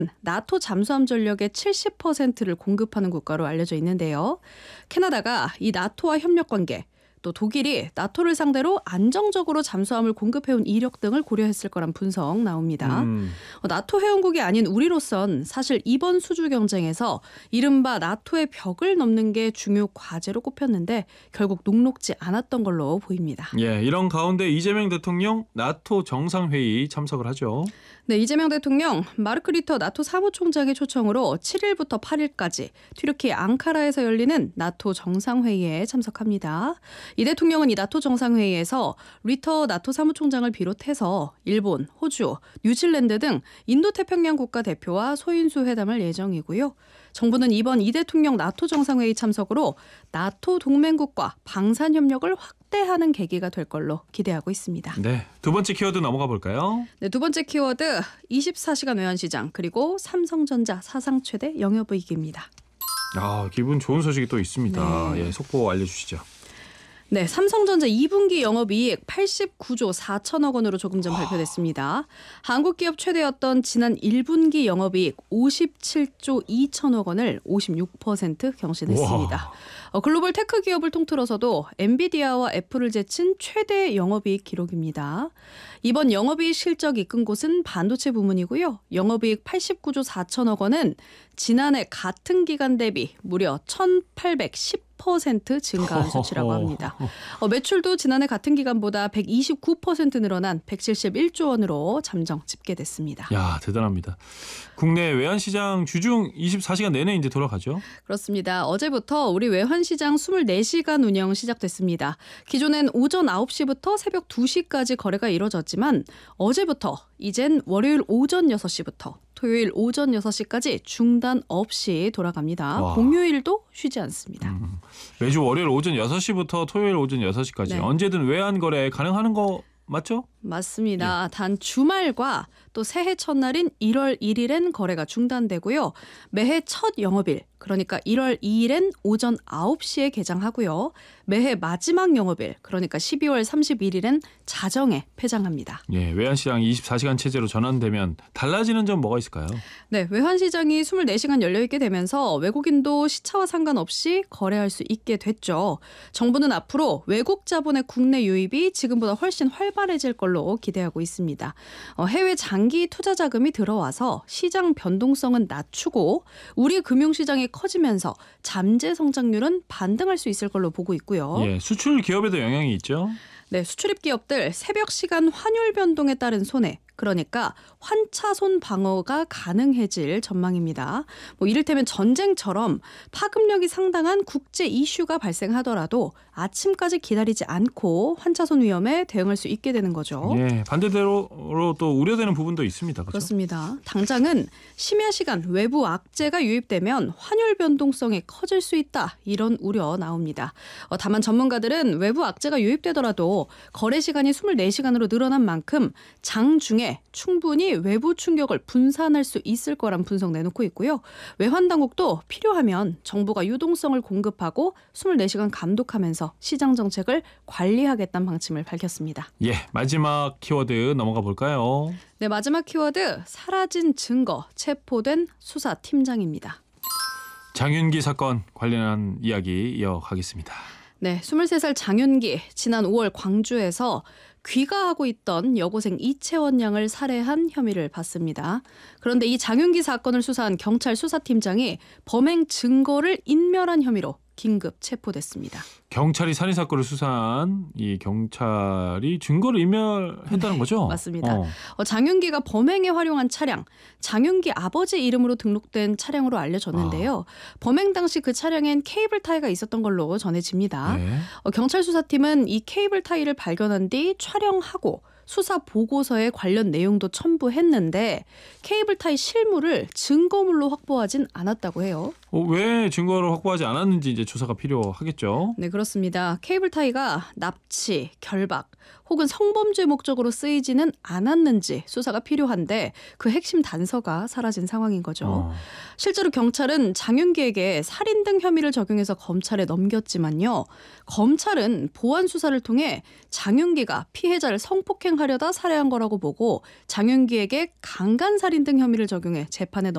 나토 잠수함 전력의 70%를 공급하는 국가로 알려져 있는데요. 캐나다가 이 나토와 협력 관계, 또 독일이 나토를 상대로 안정적으로 잠수함을 공급해온 이력 등을 고려했을 거란 분석 나옵니다. 나토 회원국이 아닌 우리로선 사실 이번 수주 경쟁에서 이른바 나토의 벽을 넘는 게 중요 과제로 꼽혔는데 결국 녹록지 않았던 걸로 보입니다. 예, 이런 가운데 이재명 대통령 나토 정상회의 참석을 하죠. 네, 이재명 대통령 마르크 리터 나토 사무총장의 초청으로 7일부터 8일까지 튀르키 앙카라에서 열리는 나토 정상회의에 참석합니다. 이 대통령은 이 나토 정상회의에서 리터 나토 사무총장을 비롯해서 일본, 호주, 뉴질랜드 등 인도태평양 국가 대표와 소인수 회담할 예정이고요. 정부는 이번 이 대통령 나토 정상회의 참석으로 나토 동맹국과 방산협력을 확대하는 계기가 될 걸로 기대하고 있습니다. 네, 두 번째 키워드 넘어가 볼까요? 네, 두 번째 키워드 24시간 외환시장 그리고 삼성전자 사상 최대 영업이익입니다. 기분 좋은 소식이 또 있습니다. 네. 예, 속보 알려주시죠. 네, 삼성전자 2분기 영업이익 89조 4천억 원으로 조금 전 발표됐습니다. 한국 기업 최대였던 지난 1분기 영업이익 57조 2천억 원을 56% 경신했습니다. 글로벌 테크 기업을 통틀어서도 엔비디아와 애플을 제친 최대 영업이익 기록입니다. 이번 영업이익 실적 이끈 곳은 반도체 부문이고요. 영업이익 89조 4천억 원은 지난해 같은 기간 대비 무려 1,810% 증가한 수치라고 합니다. 매출도 지난해 같은 기간보다 129% 늘어난 171조 원으로 잠정 집계됐습니다. 야, 대단합니다. 국내 외환시장 주중 24시간 내내 이제 돌아가죠? 그렇습니다. 어제부터 우리 외환시장 24시간 운영 시작됐습니다. 기존엔 오전 9시부터 새벽 2시까지 거래가 이뤄졌지만 어제부터 이젠 월요일 오전 6시부터 토요일 오전 6시까지 중단 없이 돌아갑니다. 와. 공휴일도 쉬지 않습니다. 매주 월요일 오전 6시부터 토요일 오전 6시까지 네. 언제든 외환 거래 가능한 거 맞죠? 맞습니다. 단 주말과 또 새해 첫날인 1월 1일엔 거래가 중단되고요. 매해 첫 영업일, 그러니까 1월 2일엔 오전 9시에 개장하고요. 매해 마지막 영업일, 그러니까 12월 31일엔 자정에 폐장합니다. 예, 외환시장 24시간 체제로 전환되면 달라지는 점 뭐가 있을까요? 네, 외환시장이 24시간 열려있게 되면서 외국인도 시차와 상관없이 거래할 수 있게 됐죠. 정부는 앞으로 외국 자본의 국내 유입이 지금보다 훨씬 활발해질 걸로 기대하고 있습니다. 해외 장기 투자 자금이 들어와서 시장 변동성은 낮추고 우리 금융시장이 커지면서 잠재 성장률은 반등할 수 있을 걸로 보고 있고요. 예, 수출 기업에도 영향이 있죠? 네, 수출입 기업들 새벽 시간 환율 변동에 따른 손해, 그러니까 환차손 방어가 가능해질 전망입니다. 이를테면 전쟁처럼 파급력이 상당한 국제 이슈가 발생하더라도 아침까지 기다리지 않고 환차손 위험에 대응할 수 있게 되는 거죠. 예, 반대로 또 우려되는 부분도 있습니다. 그렇죠? 그렇습니다. 당장은 심야 시간 외부 악재가 유입되면 환율 변동성이 커질 수 있다. 이런 우려 나옵니다. 다만 전문가들은 외부 악재가 유입되더라도 거래 시간이 24시간으로 늘어난 만큼 장중에 충분히 외부 충격을 분산할 수 있을 거란 분석 내놓고 있고요. 외환당국도 필요하면 정부가 유동성을 공급하고 24시간 감독하면서 시장 정책을 관리하겠다는 방침을 밝혔습니다. 예, 마지막 키워드 넘어가 볼까요? 네, 마지막 키워드 사라진 증거 체포된 수사팀장입니다. 장윤기 사건 관련한 이야기 이어가겠습니다. 네, 23살 장윤기 지난 5월 광주에서 귀가하고 있던 여고생 이채원 양을 살해한 혐의를 받습니다. 그런데 이 장윤기 사건을 수사한 경찰 수사팀장이 범행 증거를 인멸한 혐의로 긴급 체포됐습니다. 경찰이 살인 사건을 수사한 이 경찰이 증거를 인멸했다는 거죠? 맞습니다. 장윤기가 범행에 활용한 차량, 장윤기 아버지 이름으로 등록된 차량으로 알려졌는데요. 범행 당시 그 차량엔 케이블 타이가 있었던 걸로 전해집니다. 네. 경찰 수사팀은 이 케이블 타이를 발견한 뒤 촬영하고 수사 보고서에 관련 내용도 첨부했는데 케이블 타이 실물을 증거물로 확보하진 않았다고 해요. 왜 증거를 확보하지 않았는지 이제 조사가 필요하겠죠. 네, 그렇습니다. 케이블타이가 납치, 결박 혹은 성범죄 목적으로 쓰이지는 않았는지 수사가 필요한데 그 핵심 단서가 사라진 상황인 거죠. 실제로 경찰은 장윤기에게 살인 등 혐의를 적용해서 검찰에 넘겼지만요. 검찰은 보안 수사를 통해 장윤기가 피해자를 성폭행하려다 살해한 거라고 보고 장윤기에게 강간살인 등 혐의를 적용해 재판에